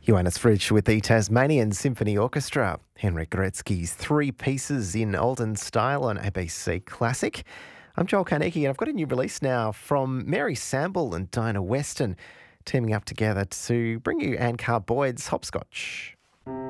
Johannes Fridge with the Tasmanian Symphony Orchestra. Henrik Goretzky's Three Pieces in Olden Style on ABC Classic. I'm Joel Carnegie and I've got a new release now from Mary Samble and Dinah Weston teaming up together to bring you Anne Carr-Boyd's Hopscotch.